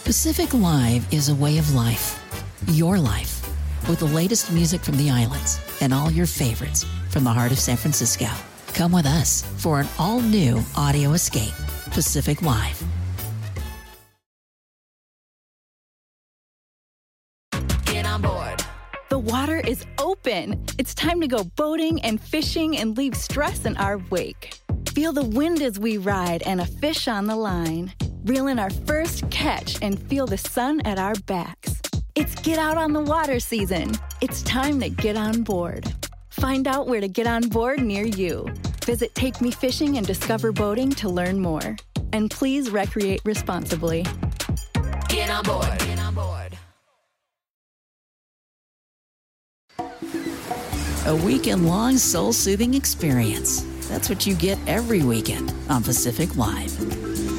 Pacific Live is a way of life. Your life. With the latest music from the islands and all your favorites from the heart of San Francisco. Come with us for an all-new audio escape. Pacific Live. Get on board. The water is open. It's time to go boating and fishing and leave stress in our wake. Feel the wind as we ride and a fish on the line. Reel in our first catch and feel the sun at our backs. It's get out on the water season. It's time to get on board. Find out where to get on board near you. Visit Take Me Fishing and Discover Boating to learn more. And please recreate responsibly. Get on board. Get on board. A weekend-long soul-soothing experience. That's what you get every weekend on Pacific Live.